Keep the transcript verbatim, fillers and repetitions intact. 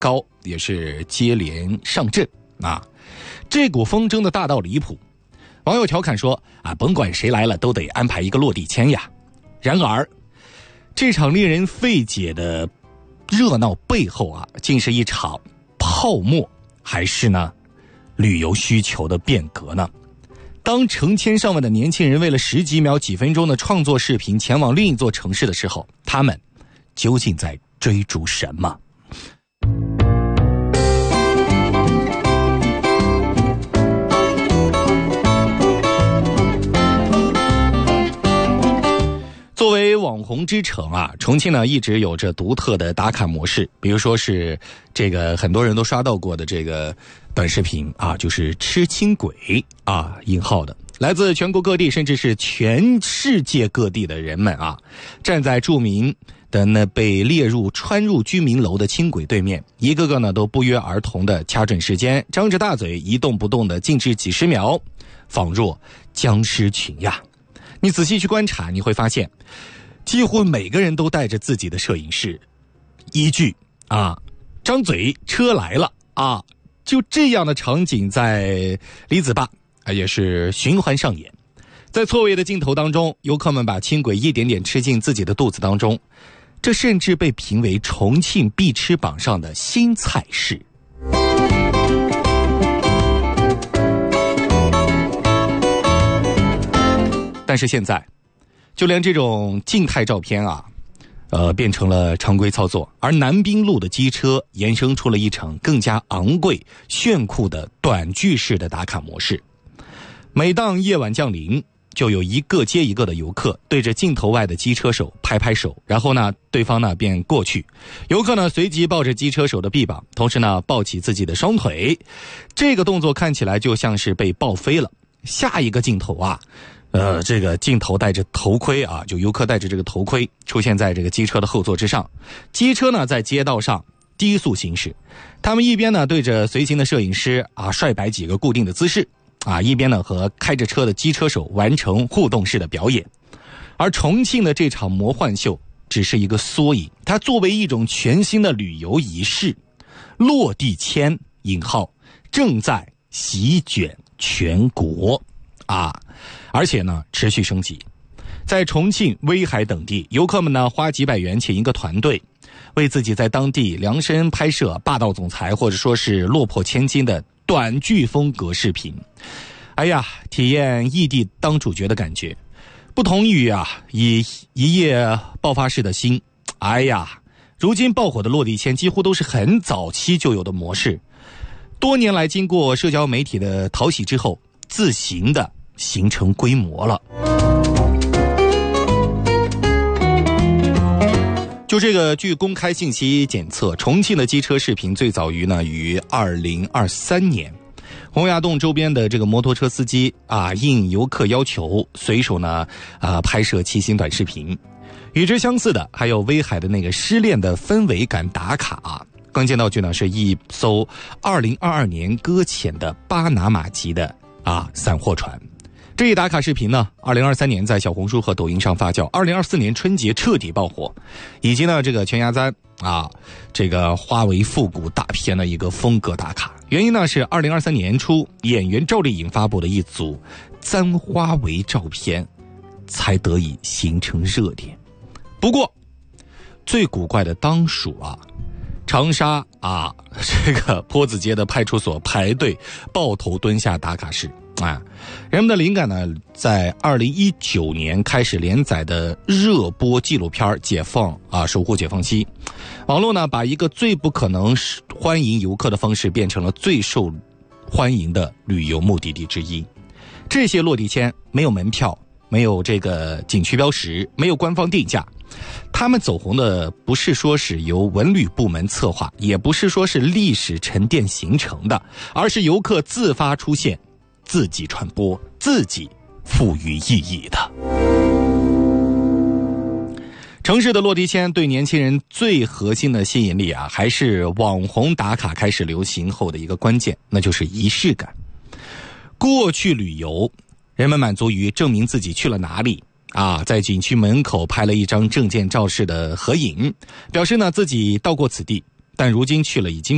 高，也是接连上阵啊。这股风筝的大到离谱，网友调侃说啊，甭管谁来了都得安排一个落地签呀。然而这场令人费解的热闹背后啊，竟是一场泡沫，还是呢旅游需求的变革呢？当成千上万的年轻人为了十几秒几分钟的创作视频前往另一座城市的时候，他们究竟在追逐什么？作为网红之城啊，重庆呢一直有着独特的打卡模式，比如说是这个很多人都刷到过的这个短视频啊，就是吃轻轨啊引号的，来自全国各地甚至是全世界各地的人们啊，站在著名的那被列入穿入居民楼的轻轨对面，一个个呢都不约而同的掐准时间，张着大嘴一动不动的静置几十秒，仿若僵尸群呀。你仔细去观察，你会发现几乎每个人都带着自己的摄影师，一句啊张嘴车来了啊，就这样的场景在李子坝啊也是循环上演。在错位的镜头当中，游客们把轻轨一点点吃进自己的肚子当中，这甚至被评为重庆必吃榜上的新菜式。但是现在就连这种静态照片啊呃，变成了常规操作，而南滨路的机车延伸出了一场更加昂贵炫酷的短剧式的打卡模式。每当夜晚降临，就有一个接一个的游客对着镜头外的机车手拍拍手，然后呢对方呢便过去，游客呢随即抱着机车手的臂膀，同时呢抱起自己的双腿，这个动作看起来就像是被抱飞了。下一个镜头啊呃，这个镜头戴着头盔啊，就游客戴着这个头盔出现在这个机车的后座之上，机车呢在街道上低速行驶，他们一边呢对着随行的摄影师啊帅摆几个固定的姿势啊，一边呢和开着车的机车手完成互动式的表演。而重庆的这场魔幻秀只是一个缩影，它作为一种全新的旅游仪式，落地签引号正在席卷全国啊，而且呢持续升级。在重庆、威海等地，游客们呢花几百元请一个团队，为自己在当地量身拍摄霸道总裁或者说是落魄千金的短剧风格视频。哎呀，体验异地当主角的感觉，不同于啊以一夜爆发式的新。哎呀，如今爆火的落地签几乎都是很早期就有的模式，多年来经过社交媒体的讨喜之后，自行的形成规模了。就这个据公开信息检测，重庆的机车视频最早于呢于二零二三年，洪崖洞周边的这个摩托车司机啊，应游客要求，随手呢啊拍摄骑行短视频。与之相似的还有威海的那个失恋的氛围感打卡啊，关键道具呢是一艘二零二二年搁浅的巴拿马籍的啊散货船。这一打卡视频呢二零二三年在小红书和抖音上发酵，二零二四年春节彻底爆火，以及呢这个全家簪啊这个花为复古大片的一个风格打卡。原因呢是二零二三年初演员赵丽颖发布的一组簪花围照片才得以形成热点。不过最古怪的当属啊长沙啊这个坡子街的派出所排队抱头蹲下打卡式啊，人们的灵感呢，在二零一九年开始连载的热播纪录片《解放》啊，守护解放西。网络呢，把一个最不可能欢迎游客的方式，变成了最受欢迎的旅游目的地之一。这些落地签没有门票，没有这个景区标识，没有官方定价。他们走红的不是说是由文旅部门策划，也不是说是历史沉淀形成的，而是游客自发出现，自己传播，自己赋予意义的。城市的落地签对年轻人最核心的吸引力啊，还是网红打卡开始流行后的一个关键，那就是仪式感。过去旅游，人们满足于证明自己去了哪里啊，在景区门口拍了一张证件照式的合影，表示呢自己到过此地，但如今去了已经